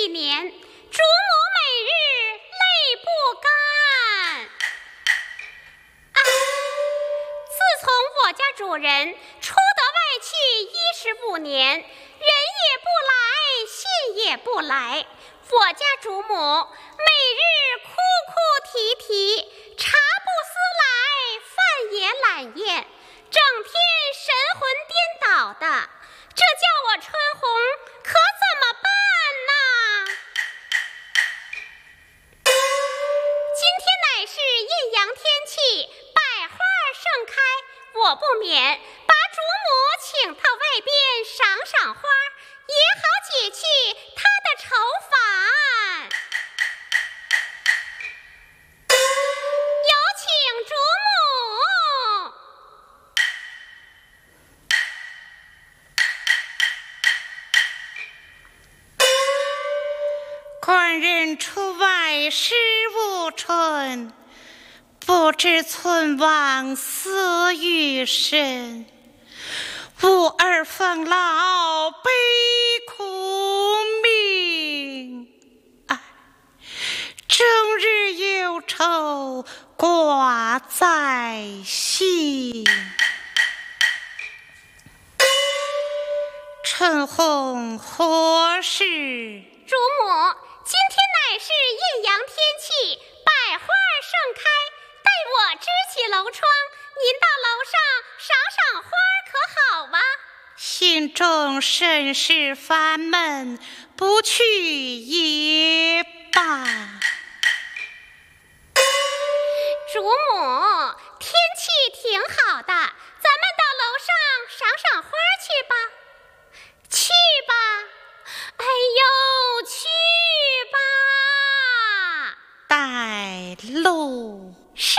一年，主母每日泪不干。自从我家主人出得外去15年，人也不来，信也不来，我家主母每日哭哭啼啼，茶不思来，饭也懒咽，整天神魂颠倒的，这叫我春红可怎么办呢？今天乃是艳阳天气，百花盛开，我不免把主母请到外边赏赏花，也好解去她的愁烦。有请主母。 官人出外10无春，不知存亡死与身，吾儿奉老悲苦命，终日忧愁挂在心。春红何事？ 主母，今天乃是艳阳天气，百花盛开，待我支起楼窗，您到楼上赏赏花可好啊？ 心中甚是烦闷，不去也罢。 主母，天气挺好的，咱们到楼上赏赏花去吧。去吧，哎呦，去吧。 带路。